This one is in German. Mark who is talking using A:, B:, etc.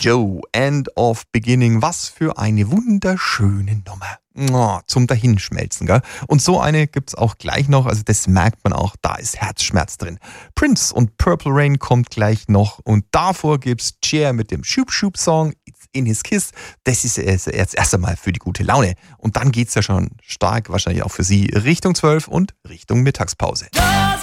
A: Joe, End of Beginning. Was für eine wunderschöne Nummer. Oh, zum Dahinschmelzen, gell? Und so eine gibt's auch gleich noch, also das merkt man auch, da ist Herzschmerz drin. Prince und Purple Rain kommt gleich noch und davor gibt's Cher mit dem Shoop Shoop Song, It's in His Kiss. Das ist jetzt erst einmal für die gute Laune. Und dann geht's ja schon stark, wahrscheinlich auch für Sie, Richtung 12 und Richtung Mittagspause.